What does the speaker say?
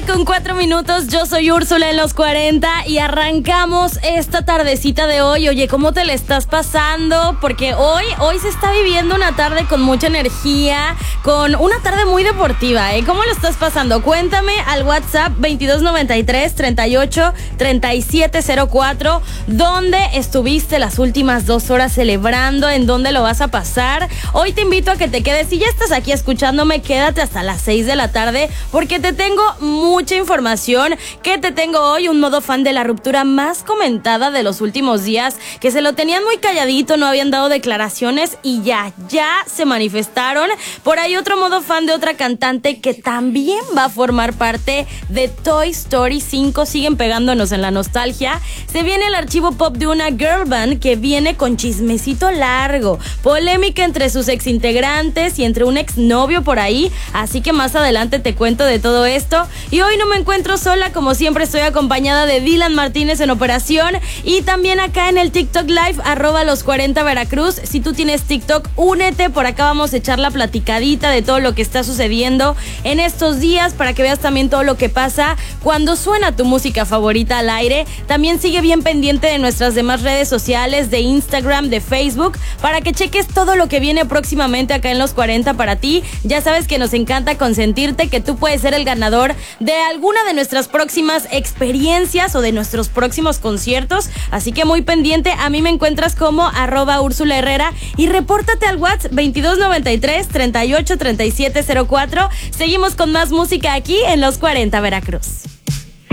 9:04. Yo soy Úrsula en los 40 y arrancamos esta tardecita de hoy. Oye, ¿cómo te la estás pasando? Porque hoy se está viviendo una tarde con mucha energía, con una tarde muy deportiva, ¿eh? ¿Cómo lo estás pasando? Cuéntame al WhatsApp 2293 38 3704. ¿Dónde estuviste las últimas 2 horas celebrando? ¿En dónde lo vas a pasar? Hoy te invito a que te quedes. Si ya estás aquí escuchándome, quédate hasta las 6 de la tarde porque te tengo mucha información. ¿Qué te tengo hoy? Un modo fan de la ruptura más comentada de los últimos días, que se lo tenían muy calladito, no habían dado declaraciones y ya se manifestaron. Por ahí otro modo fan de otra cantante que también va a formar parte de Toy Story 5. Siguen pegándonos en la nostalgia. Se viene el archivo pop de una girl band que viene con chismecito largo, polémica entre sus exintegrantes y entre un exnovio por ahí, así que más adelante te cuento de todo esto. Y hoy no me encuentro sola, como siempre estoy acompañada de Dylan Martínez en operación y también acá en el TikTok Live @los40 Veracruz. Si tú tienes TikTok, únete, por acá vamos a echar la platicadita de todo lo que está sucediendo en estos días para que veas también todo lo que pasa cuando suena tu música favorita al aire. También sigue bien pendiente de nuestras demás redes sociales, de Instagram, de Facebook, para que cheques todo lo que viene próximamente acá en los 40 para ti. Ya sabes que nos encanta consentirte, que tú puedes ser el ganador de alguna de nuestras próximas experiencias o de nuestros próximos conciertos, así que muy pendiente. A mí me encuentras como @Úrsula Herrera y repórtate al WhatsApp 2293 38 3704. Seguimos con más música aquí en los 40 Veracruz.